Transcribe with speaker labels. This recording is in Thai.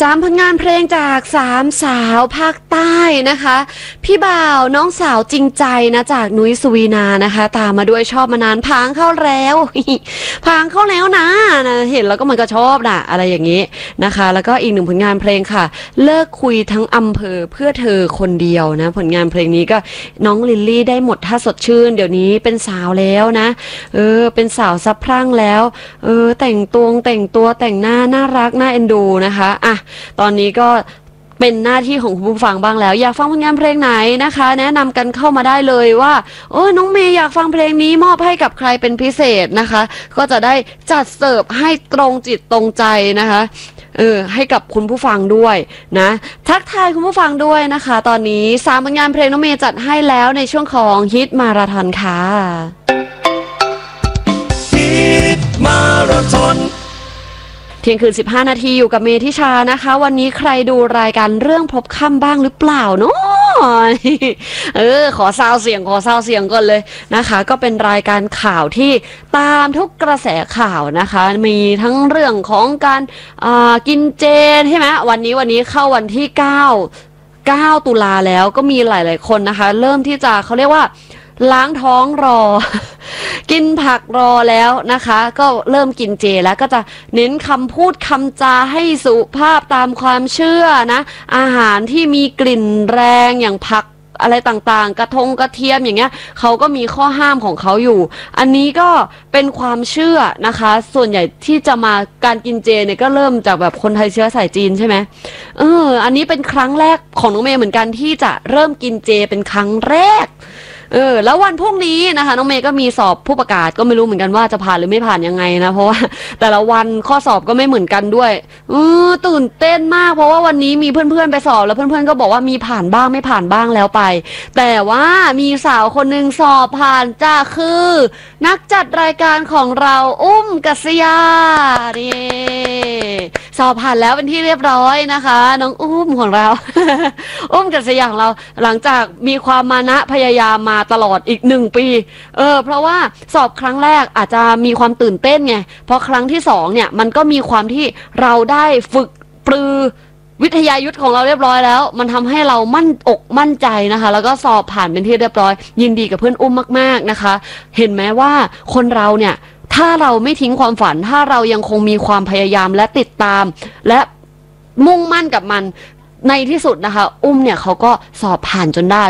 Speaker 1: 3 ผลงานเพลงจาก3 สาวภาคใต้นะคะพี่บ่าวน้องสาวจริงใจนะจากนุ้ยสุวีนานะคะตามมาด้วยชอบมานานพางเข้าแล้ว พางเข้าแล้วนะเห็นแล้วก็มันก็ชอบนะอะไรอย่างนี้นะคะแล้วก็อีก1 ผลงานเพลงค่ะเลิกคุยทั้งอำเภอเพื่อเธอคนเดียวนะผลงานเพลงนี้ก็น้องลิลลี่ได้หมดถ้าสดชื่นเดี๋ยวนี้เป็นสาวแล้วนะเป็นสาวสะพรั่งแล้วแต่งหน้าน่ารักน่าเอ็นดูนะคะอ่ะตอนนี้ก็เป็นหน้าที่ของคุณผู้ฟังบ้างแล้วอยากฟังผลงานเพลงไหนนะคะแนะนำกันเข้ามาได้เลยว่าน้องเมย์อยากฟังเพลงนี้มอบให้กับใครเป็นพิเศษนะคะก็จะได้จัดเสิร์ฟให้ตรงจิตตรงใจนะคะให้กับคุณผู้ฟังด้วยนะทักทายคุณผู้ฟังด้วยนะคะตอนนี้3 ผลงานเพลงน้องเมย์จัดให้แล้วในช่วงของฮิตมาราธอนค่ะ
Speaker 2: ฮิตมาราธอน
Speaker 1: เที่ยงคืน15 นาทีอยู่กับเมธิชานะคะวันนี้ใครดูรายการเรื่องพบค่ำบ้างหรือเปล่าเนาะขอซาวเสียงก่อนเลยนะคะก็เป็นรายการข่าวที่ตามทุกกระแสข่าวนะคะมีทั้งเรื่องของการกินเจใช่ไหมวันนี้เข้าวันที่9 ตุลาแล้วก็มีหลายๆคนนะคะเริ่มที่จะเขาเรียกว่าล้างท้องรอ กินผักรอแล้วนะคะก็เริ่มกินเจแล้วก็จะเน้นคำพูดคำจาให้สุภาพตามความเชื่อนะอาหารที่มีกลิ่นแรงอย่างผักอะไรต่างๆกระเทียมอย่างเงี้ยเขาก็มีข้อห้ามของเขาอยู่อันนี้ก็เป็นความเชื่อนะคะส่วนใหญ่ที่จะมาการกินเจเนี่ยก็เริ่มจากแบบคนไทยเชื้อสายจีนใช่ไหมอันนี้เป็นครั้งแรกของน้องเมย์เหมือนกันที่จะเริ่มกินเจเป็นครั้งแรกแล้ววันพรุ่งนี้นะคะน้องเมย์ก็มีสอบผู้ประกาศก็ไม่รู้เหมือนกันว่าจะผ่านหรือไม่ผ่านยังไงนะเพราะว่าแต่ละวันข้อสอบก็ไม่เหมือนกันด้วยตื่นเต้นมากเพราะว่าวันนี้มีเพื่อนๆไปสอบแล้วเพื่อนๆก็บอกว่ามีผ่านบ้างไม่ผ่านบ้างแล้วไปแต่ว่ามีสาวคนหนึ่งสอบผ่านจ้าคือนักจัดรายการของเรากัศยาสอบผ่านแล้วเป็นที่เรียบร้อยนะคะน้องของเรา กัศยาของเราหลังจากมีความมานะพยายามมาตลอดอีก1 ปีเพราะว่าสอบครั้งแรกอาจจะมีความตื่นเต้นไงเพราะครั้งที่2เนี่ยมันก็มีความที่เราได้ฝึกปรือวิทยายุทธของเราเรียบร้อยแล้วมันทำให้เรามั่นอกมั่นใจนะคะแล้วก็สอบผ่านเป็นที่เรียบร้อยยินดีกับเพื่อนมากๆนะคะเห็นไหมว่าคนเราเนี่ยถ้าเราไม่ทิ้งความฝันถ้าเรายังคงมีความพยายามและติดตามและมุ่งมั่นกับมันในที่สุดนะคะเนี่ยเขาก็สอบผ่านจนได้